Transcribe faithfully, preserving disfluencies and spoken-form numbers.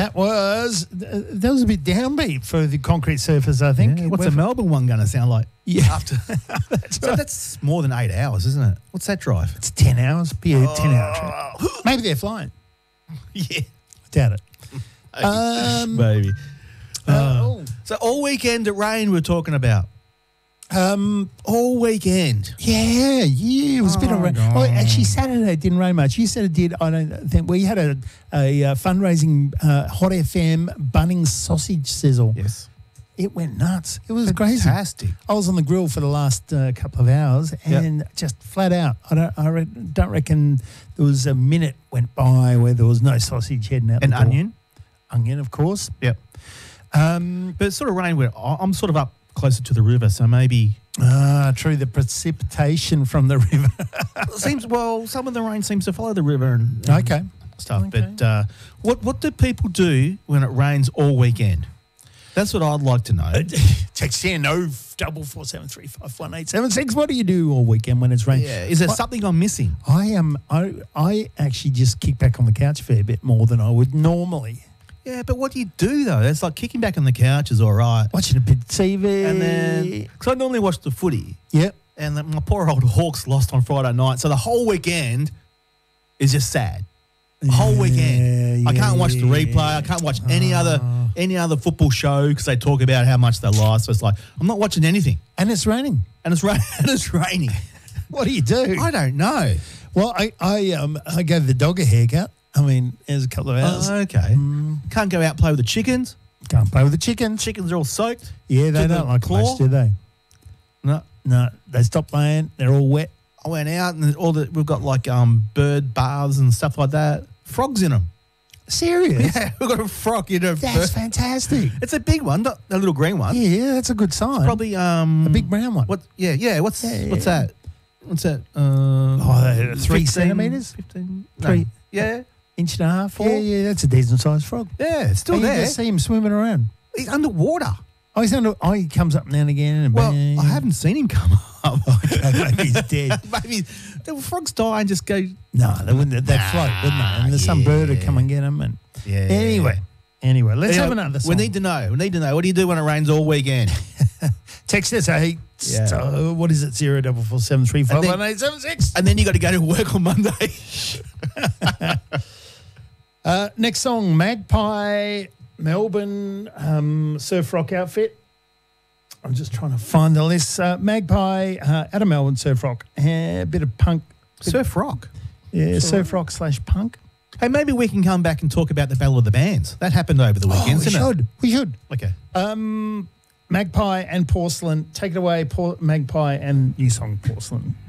that was that was a bit downbeat for the concrete surfers, I think. Yeah, what's We've- the Melbourne one going to sound like? Yeah. After, That's so right. that's more than eight hours, isn't it? What's that drive? It's ten hours. Be a ten hour trip. Maybe they're flying. Yeah, Doubt it. Um, maybe. uh, oh. So all weekend it rained. We're talking about Um, all weekend. yeah, yeah, it was a bit of Oh, rain. no. Oh, actually, Saturday it didn't rain much. You said it did. I don't think. We had a, a uh, fundraising uh, Hot F M Bunnings sausage sizzle. Yes, It went nuts. It was crazy. fantastic. I was on the grill for the last uh, couple of hours and just flat out. I don't. I re- don't reckon there was a minute went by where there was no sausage heading out. And the door. onion. onion, of course. Yep. Um, But it sort of rained where I- I'm sort of up closer to the river, so maybe ah, true. The precipitation from the river. seems well. Some of the rain seems to follow the river and, and Okay. stuff. Okay. But uh, what what do people do when it rains all weekend? That's what I'd like to know. Text in oh double four seven three five one eight seven six. What do you do all weekend when it's raining? Yeah, is there What- something I'm missing? I am. I I actually just kick back on the couch a fair bit more than I would normally. Yeah, but what do you do though? It's like kicking back on the couch is all right, Watching a bit of T V. and then because I normally watch the footy, Yep. and then my poor old Hawks lost on Friday night, so the whole weekend is just sad. The whole weekend, I Yeah, can't watch the yeah, replay. I can't watch any Oh. other any other football show because they talk about how much they lost. So it's like I'm not watching anything, And it's raining. and it's rain and it's raining. What do you do? I don't know. Well, I I um I gave the dog a haircut. I mean, there's a couple of hours. Oh, okay. Mm. Can't go out and play with the chickens. Can't play with the chickens. Chickens are all soaked. Yeah, they To the don't like claw? much, do they? No, No, they stop playing. They're all wet. I went out and all the we've got like um bird baths and stuff like that. Frogs in them. Serious? Yeah, we've got a frog in a That's bird. fantastic. It's a big one, not a little green one. Yeah, that's a good sign. Probably um a big brown one. What? Yeah, yeah. What's Yeah, yeah, what's yeah. that? What's that? Uh, Oh, uh, three fifteen centimetres? Fifteen. Three. No. Yeah, Inch and a half? Four? Yeah, yeah, that's a decent sized frog. yeah. It's still And you there. just see him swimming around. He's underwater. Oh, he's under, oh, he comes up now and again. And Well, bang. I haven't seen him come up. Maybe he's dead. Maybe the frogs die and just go. No, they wouldn't. They'd float, wouldn't they? And there's some bird would come and get them. And Yeah. anyway, anyway, let's Anyway, have another song. We need to know. We need to know. What do you do when it rains all weekend? Text us eight. Yeah. Uh, what is it? Zero double four seven three five one eight seven six. And then you got to go to work on Monday. Uh, next song, Magpie, Melbourne um, surf rock outfit. I'm just trying to find the list. Uh, Magpie, uh, out of Melbourne surf rock, a bit of punk, Surf rock. yeah, surf rock slash punk. Hey, maybe we can come back and talk about the Battle of the Bands. That happened over the Oh, weekend, we didn't should, we should. it? Okay. Um, Magpie and Porcelain. Take it away, Por- Magpie and new song Porcelain.